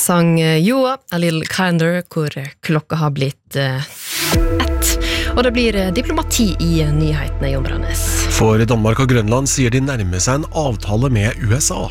sang Joa, A Little Kinder, hvor klokka har blitt 1. Og det blir diplomati i nyhetene, Jon Brannes. For Danmark og Grønland sier de nærmer seg en avtale med USA.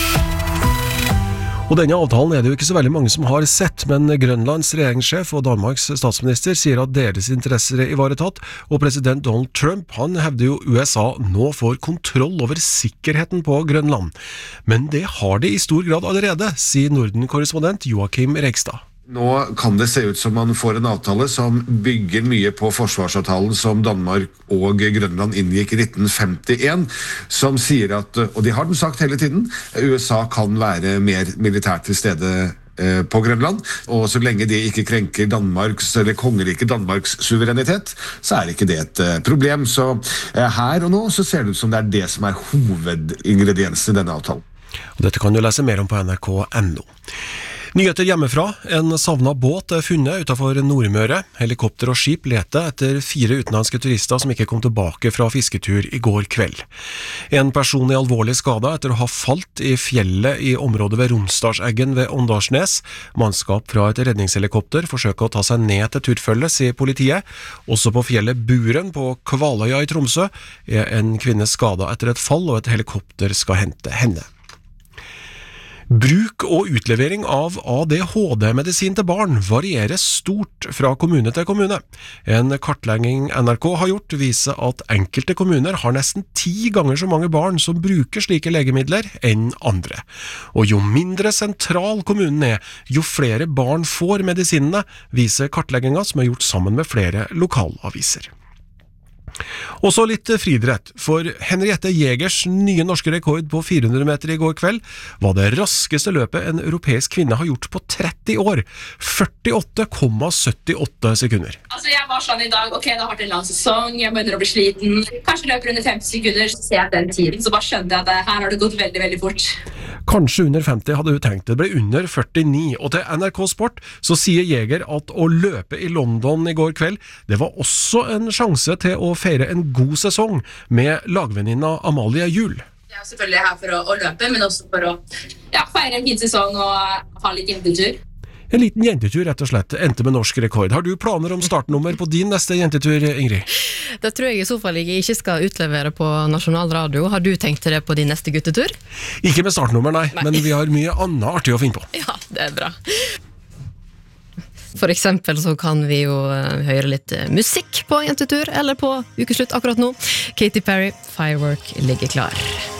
Og denne avtalen er det jo ikke så veldig mange som har sett, men Grønlands regjeringssjef og Danmarks statsminister sier at deres interesser er ivaretatt, og president Donald Trump, han hevder jo USA nå får kontroll over sikkerheten på Grønland. Men det har de i stor grad allerede, sier Norden-korrespondent Joachim Rekstad. Nå kan det se ut som man får en avtale som bygger mye på forsvarsavtalen som Danmark og Grønland inngikk i 1951, som sier at, og de har den sagt hele tiden, USA kan være mer militært til stede på Grønland, og så lenge det ikke krenker Danmarks, eller kongeriket Danmarks suverenitet, så er ikke det et problem. Så her og nå så ser det ut som det er det som er hovedingrediensen i denne avtalen. Og dette kan du lese mer om på nrk.no. Nyheter hjemmefra. En savnet båt er funnet utenfor Nordmøre. Helikopter og skip leter etter 4 utenlandske turister som ikke kom tilbake fra fisketur i går kveld. En person er alvorlig skadet etter å ha falt i fjellet i området ved Romsdalseggen ved Åndalsnes. Mannskap fra et redningshelikopter forsøker å ta seg ned til turfølget, sier politiet. Også på fjellet Buren på Kvaløya i Tromsø er en kvinne skadet etter et fall, og et helikopter skal hente henne. Bruk og utlevering av ADHD-medisin til barn varierer stort fra kommune til kommune. En kartlegging NRK har gjort viser at enkelte kommuner har nesten 10 ganger så mange barn som bruker slike legemidler enn andre. Og jo mindre sentral kommunen er, jo flere barn får medisinene, viser kartleggingen som er gjort sammen med flere lokalaviser. Og så litt friidrett, for Henriette Jegers nye norske rekord på 400 meter i går kveld var det raskeste løpet en europeisk kvinne har gjort på 30 år. 48,78 sekunder. Altså jeg var sånn i dag, ok, det har vært en lang sesong, jeg begynner å bli sliten. Kanskje løper under 50 sekunder, så ser jeg den tiden, så bare skjønte jeg at her har det gått veldig, veldig fort. Kanskje under 50 hadde hun tenkt, det ble under 49, og til NRK Sport så sier Jeger at å løpe i London i går kveld, det var også en sjanse til å feire en god sesong med lagvenninna Amalie Juhl. Jeg er selvfølgelig her for å løpe, men også for å feire en fin sesong og ha litt jentetur. En liten jentetur rett og slett, endte med norsk rekord. Har du planer om startnummer på din neste jentetur, Ingrid? Det tror jeg i så fall jeg ikke skal utlevere på Nasjonal Radio. Har du tenkt det på din neste guttetur? Ikke med startnummer, nei. Men vi har mye annet artig å finne på. Ja, det er bra. For eksempel så kan vi jo høre litt musikk på jentetur, eller på ukeslutt akkurat nå. Katy Perry, Firework ligger klar.